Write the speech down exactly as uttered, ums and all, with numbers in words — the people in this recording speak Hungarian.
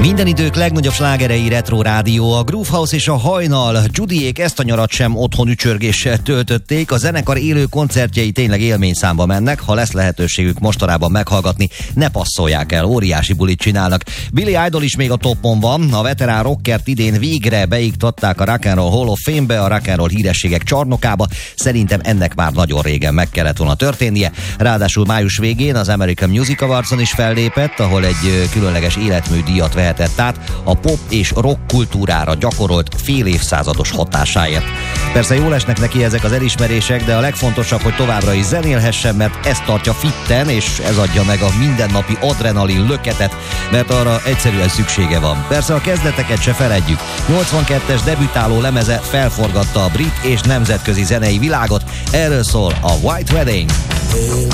Minden idők legnagyobb slágerei Retro Rádió, a Groove House és a Hajnal. Judyék ezt a nyarat sem otthon ücsörgéssel töltötték, a zenekar élő koncertjei tényleg élményszámba mennek, ha lesz lehetőségük mostanában meghallgatni, ne passzolják el, óriási bulit csinálnak. Billy Idol is még a toppon van, a veterán rockert idén végre beiktatták a Rock and Roll Hall of Fame-be, a rock and roll hírességek csarnokába, szerintem ennek már nagyon régen meg kellett volna történnie. Ráadásul május végén az American Music Awardson is fellépett, ahol egy különleges életmű díjat vehetett át a pop és rock kultúrára gyakorolt fél évszázados hatásáért. Persze jól esnek neki ezek az elismerések, de a legfontosabb, hogy továbbra is zenélhessen, mert ez tartja fitten, és ez adja meg a mindennapi adrenalin löketet, mert arra egyszerűen szüksége van. Persze a kezdeteket se feledjük. nyolcvankettes debütáló lemeze felforgatta a brit és nemzetközi zenei világot, erről szól a White Wedding.